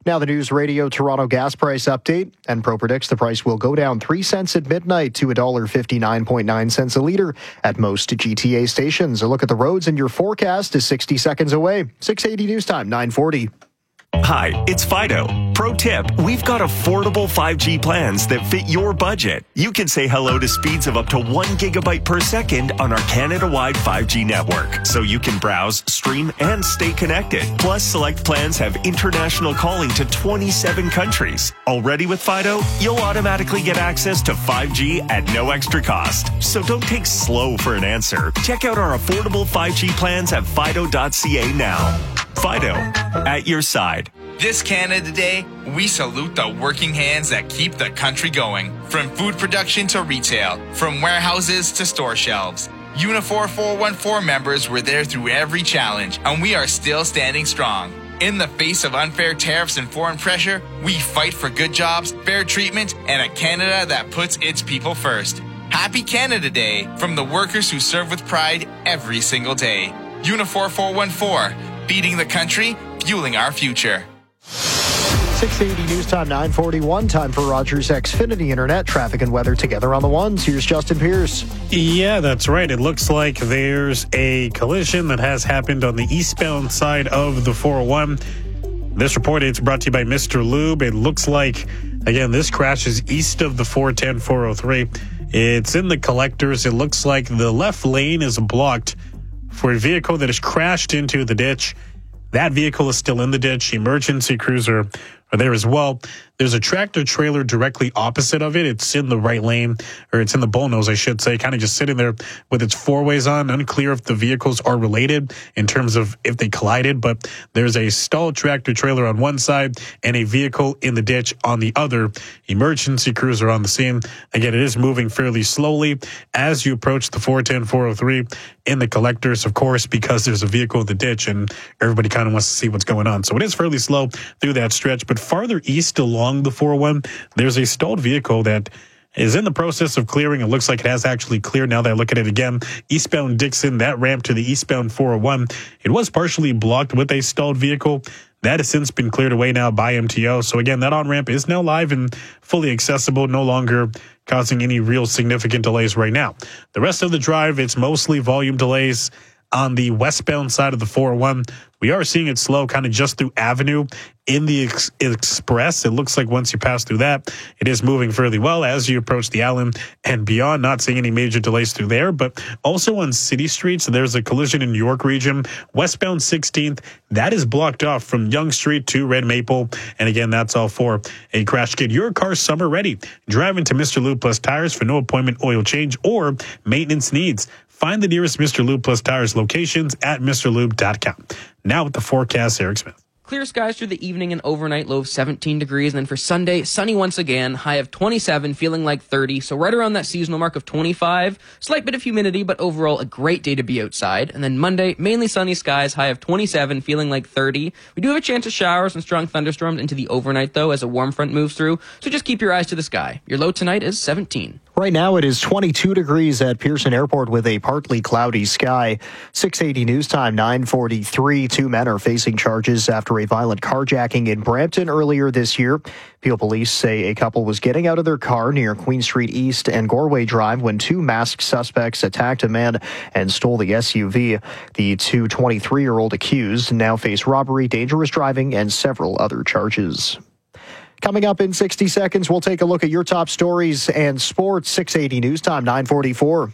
Now the News Radio Toronto gas price update. Enpro predicts the price will go down 3 cents at midnight to $1.59.9 a litre at most GTA stations. A look at the roads and your forecast is 60 seconds away. 680 News Time, 940. Hi, it's Fido. Pro tip, we've got affordable 5G plans that fit your budget. You can say hello to speeds of up to 1 gigabyte per second on our Canada-wide 5G network, so you can browse, stream, and stay connected. Plus, select plans have international calling to 27 countries. Already with Fido, you'll automatically get access to 5G at no extra cost. So don't take slow for an answer. Check out our affordable 5G plans at fido.ca now. Fido, at your side. This Canada Day, we salute the working hands that keep the country going. From food production to retail, from warehouses to store shelves. Unifor 414 members were there through every challenge, and we are still standing strong. In the face of unfair tariffs and foreign pressure, we fight for good jobs, fair treatment, and a Canada that puts its people first. Happy Canada Day from the workers who serve with pride every single day. Unifor 414, feeding the country, fueling our future. 680 News Time, 941. Time for Rogers Xfinity Internet. Traffic and weather together on the ones. Here's Justin Pierce. Yeah, that's right. It looks like there's a collision that has happened on the eastbound side of the 401. This report is brought to you by Mr. Lube. It looks like, again, this crash is east of the 410, 403. It's in the collectors. It looks like the left lane is blocked for a vehicle that has crashed into the ditch. That vehicle is still in the ditch. Emergency crews are there as well. There's a tractor trailer directly opposite of it. It's in the right lane, or it's in the bullnose, I should say, kind of just sitting there with its four ways on. Unclear if the vehicles are related in terms of if they collided, but there's a stalled tractor trailer on one side and a vehicle in the ditch on the other. Emergency crews are on the scene. Again, it is moving fairly slowly as you approach the 410, 403 in the collectors, of course, because there's a vehicle in the ditch and everybody kind of wants to see what's going on. So it is fairly slow through that stretch, but farther east along the 401, there's a stalled vehicle that is in the process of clearing. It looks like it has actually cleared now that I look at it again. Eastbound Dixon, that ramp to the eastbound 401, it was partially blocked with a stalled vehicle. That has since been cleared away now by MTO. So again, that on-ramp is now live and fully accessible, no longer causing any real significant delays right now. The rest of the drive, it's mostly volume delays on the westbound side of the 401. We are seeing it slow kind of just through Avenue in the Express. It looks like once you pass through that, it is moving fairly well as you approach the Allen and beyond. Not seeing any major delays through there, but also on city streets, there's a collision in York region. Westbound 16th, that is blocked off from Yonge Street to Red Maple. And again, that's all for a crash kit. Your car's summer ready. Drive into Mr. Lube Plus Tires for no appointment oil change or maintenance needs. Find the nearest Mr. Lube Plus Tires locations at MrLube.com. Now with the forecast, Eric Smith. Clear skies through the evening and overnight, low of 17 degrees. And then for Sunday, sunny once again, high of 27, feeling like 30. So right around that seasonal mark of 25. Slight bit of humidity, but overall a great day to be outside. And then Monday, mainly sunny skies, high of 27, feeling like 30. We do have a chance of showers and strong thunderstorms into the overnight, though, as a warm front moves through. So just keep your eyes to the sky. Your low tonight is 17. Right now it is 22 degrees at Pearson Airport with a partly cloudy sky. 680 News Time, 9:43. Two men are facing charges after a violent carjacking in Brampton earlier this year. Peel police say a couple was getting out of their car near Queen Street East and Goreway Drive when two masked suspects attacked a man and stole the SUV. The two 23-year-old accused now face robbery, dangerous driving, and several other charges. Coming up in 60 seconds, we'll take a look at your top stories and sports. 680 News Time, 9:44.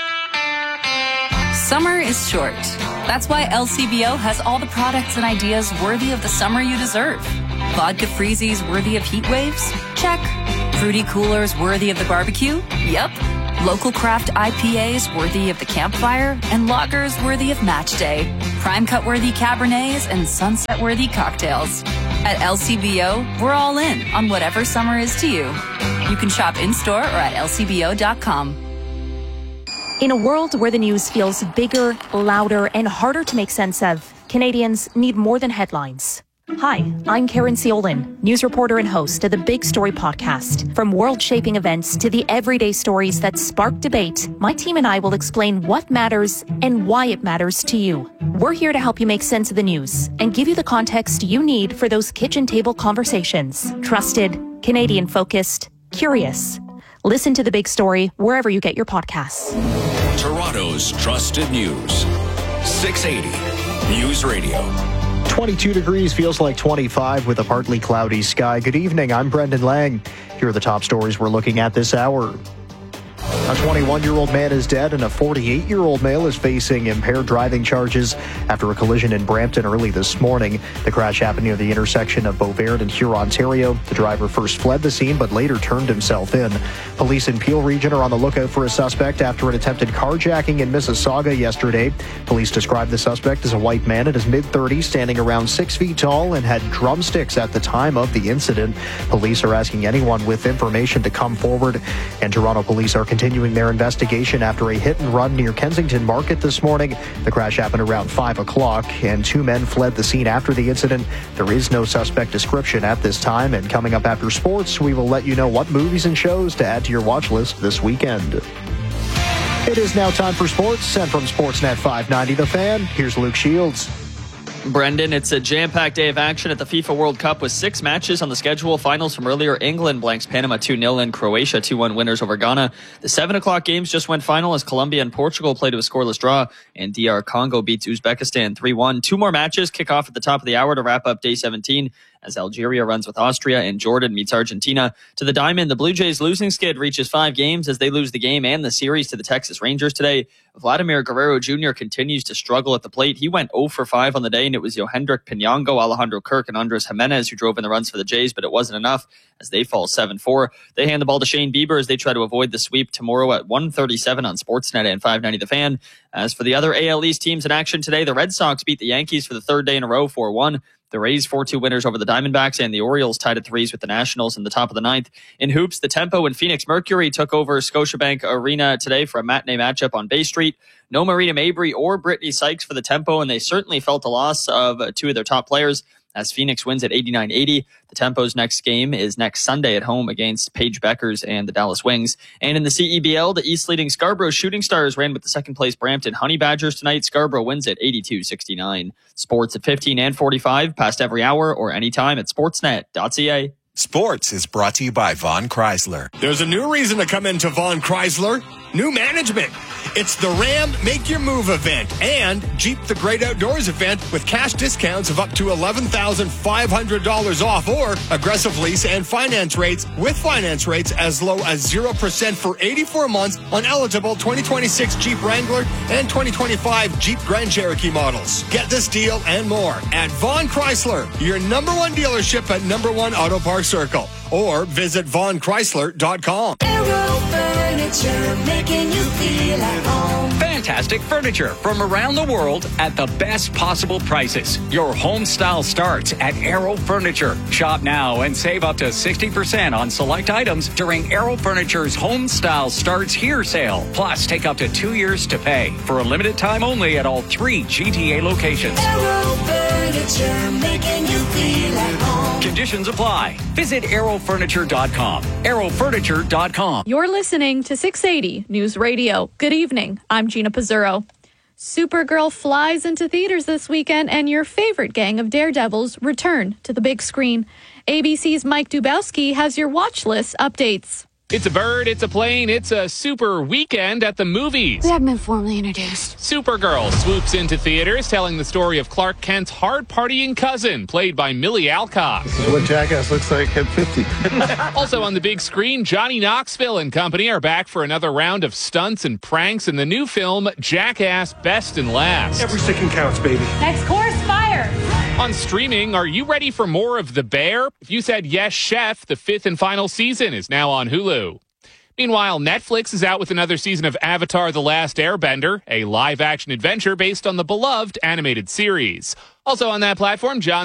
Summer is short. That's why LCBO has all the products and ideas worthy of the summer you deserve. Vodka freezies worthy of heat waves? Check. Fruity coolers worthy of the barbecue? Yep. Local craft IPAs worthy of the campfire, and lagers worthy of match day. Prime cut worthy Cabernets and sunset worthy cocktails. At LCBO, we're all in on whatever summer is to you. You can shop in-store or at lcbo.com. In a world where the news feels bigger, louder, and harder to make sense of, Canadians need more than headlines. Hi, I'm Karen Ciolin, news reporter and host of the Big Story podcast. From world-shaping events to the everyday stories that spark debate, my team and I will explain what matters and why it matters to you. We're here to help you make sense of the news and give you the context you need for those kitchen table conversations. Trusted, Canadian-focused, curious. Listen to The Big Story wherever you get your podcasts. Toronto's trusted news. 680 News Radio. 22 degrees feels like 25 with a partly cloudy sky. Good evening, I'm Brendan Lang. Here are the top stories we're looking at this hour. A 21-year-old man is dead and a 48-year-old male is facing impaired driving charges after a collision in Brampton early this morning. The crash happened near the intersection of Beauvert and Huron-Ontario. The driver first fled the scene but later turned himself in. Police in Peel Region are on the lookout for a suspect after an attempted carjacking in Mississauga yesterday. Police described the suspect as a white man in his mid-30s, standing around 6 feet tall and had drumsticks at the time of the incident. Police are asking anyone with information to come forward, and Toronto police are continuing their investigation after a hit and run near Kensington Market this morning. The crash happened around 5 o'clock, and 2 men fled the scene after the incident. There is no suspect description at this time, and coming up after sports, we will let you know what movies and shows to add to your watch list this weekend. It is now time for sports, and from Sportsnet 590 The Fan, here's Luke Shields. Brendan, it's a jam-packed day of action at the FIFA World Cup with 6 matches on the schedule. Finals from earlier: England blanks Panama 2-0 and Croatia 2-1 winners over Ghana. The 7 o'clock games just went final as Colombia and Portugal played to a scoreless draw, and DR Congo beats Uzbekistan 3-1. 2 more matches kick off at the top of the hour to wrap up day 17 as Algeria runs with Austria and Jordan meets Argentina. To the diamond, the Blue Jays' losing skid reaches 5 games as they lose the game and the series to the Texas Rangers today. Vladimir Guerrero Jr. continues to struggle at the plate. He went 0 for 5 on the day, and it was Yohendrick Pinango, Alejandro Kirk, and Andres Jimenez who drove in the runs for the Jays, but it wasn't enough as they fall 7-4. They hand the ball to Shane Bieber as they try to avoid the sweep tomorrow at 1:37 on Sportsnet and 590 The Fan. As for the other AL East teams in action today, the Red Sox beat the Yankees for the 3rd day in a row, 4-1. The Rays 4-2 winners over the Diamondbacks, and the Orioles tied at 3s with the Nationals in the top of the 9th. In hoops, the Tempo and Phoenix Mercury took over Scotiabank Arena today for a matinee matchup on Bay Street. No Marina Mabry or Brittany Sykes for the Tempo, and they certainly felt the loss of 2 of their top players as Phoenix wins at 89-80. The Tempo's next game is next Sunday at home against Paige Beckers and the Dallas Wings. And in the CEBL, the East-leading Scarborough Shooting Stars ran with the second-place Brampton Honey Badgers tonight. Scarborough wins at 82-69. Sports at 15 and 45, past every hour or anytime at sportsnet.ca. Sports is brought to you by Von Chrysler. There's a new reason to come into Von Chrysler. New management. It's the Ram Make Your Move event and Jeep The Great Outdoors event with cash discounts of up to $11,500 off or aggressive lease and finance rates with finance rates as low as 0% for 84 months on eligible 2026 Jeep Wrangler and 2025 Jeep Grand Cherokee models. Get this deal and more at Von Chrysler, your #1 dealership at #1 Auto Park Circle, or visit VonChrysler.com. Making you feel at home. Fantastic furniture from around the world at the best possible prices. Your home style starts at Arrow Furniture. Shop now and save up to 60% on select items during Arrow Furniture's Home Style Starts Here sale. Plus, take up to 2 years to pay for a limited time only at all 3 GTA locations. Arrow Furniture, making you feel at home. Conditions apply. Visit arrowfurniture.com. arrowfurniture.com. You're listening to 680 News Radio. Good evening. I'm Gina Pizzurro. Supergirl flies into theaters this weekend, and your favorite gang of daredevils return to the big screen. ABC's Mike Dubowski has your watch list updates. It's a bird, it's a plane, it's a super weekend at the movies. We haven't been formally introduced. Supergirl swoops into theaters, telling the story of Clark Kent's hard-partying cousin, played by Millie Alcock. This is what Jackass looks like at 50. Also on the big screen, Johnny Knoxville and company are back for another round of stunts and pranks in the new film, Jackass Best and Last. Every second counts, baby. Next course, fire! On streaming, are you ready for more of The Bear? If you said yes, Chef, the 5th and final season is now on Hulu. Meanwhile, Netflix is out with another season of Avatar: The Last Airbender, a live-action adventure based on the beloved animated series. Also on that platform, John